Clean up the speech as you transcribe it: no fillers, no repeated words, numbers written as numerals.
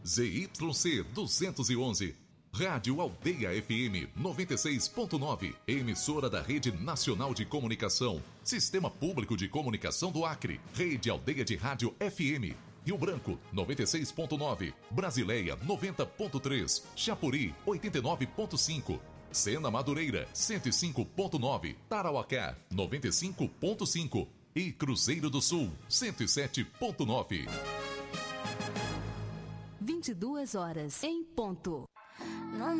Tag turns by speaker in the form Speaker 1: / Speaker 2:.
Speaker 1: ZYC 211. Rádio Aldeia FM 96.9, emissora da Rede Nacional de Comunicação, Sistema Público de Comunicação do Acre, Rede Aldeia de Rádio FM, Rio Branco 96.9, Brasileia 90.3, Chapuri 89.5, Sena Madureira 105.9, Tarauacá 95.5 e Cruzeiro do Sul 107.9.
Speaker 2: 22 horas em ponto.